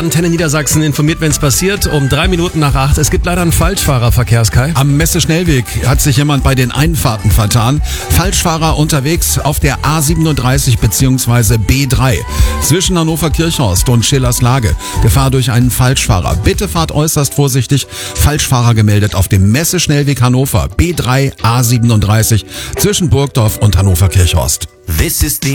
Antenne Niedersachsen informiert, wenn es passiert. Um 8:03. Es gibt leider einen Falschfahrer, Verkehrskai. Am Messeschnellweg hat sich jemand bei den Einfahrten vertan. Falschfahrer unterwegs auf der A37 bzw. B3 zwischen Hannover Kirchhorst und Schillerslage. Gefahr durch einen Falschfahrer. Bitte fahrt äußerst vorsichtig. Falschfahrer gemeldet auf dem Messeschnellweg Hannover B3 A37 zwischen Burgdorf und Hannover Kirchhorst. This is the